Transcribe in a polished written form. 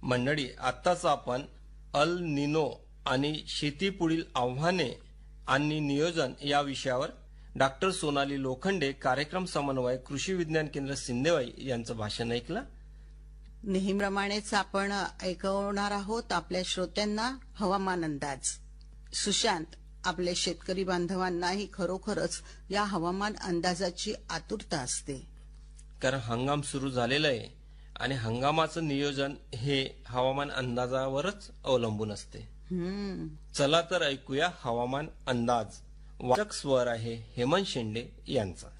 मंडळी, आत्ताच आपण अल निनो आणि शेतीपुढील आव्हाने आणि नियोजन या विषयावर डॉक्टर सोनाली लोखंडे, कार्यक्रम समन्वय, कृषी विज्ञान केंद्र सिंदेवाई यांचं भाषण ऐकलं. नेहमीप्रमाणेच आपण ऐकवणार आहोत आपल्या श्रोत्यांना हवामान अंदाज. सुशांत, आपल्या शेतकरी बांधवांनाही खरोखरच या हवामान अंदाजाची आतुरता असते, कारण हंगाम सुरू झालेला आहे आणि हंगामाचं नियोजन हे हवामान अंदाजावरच अवलंबून असते. चला तर ऐकूया हवामान अंदाज. वाचक स्वर आहे हेमंत शेंडे यांचा.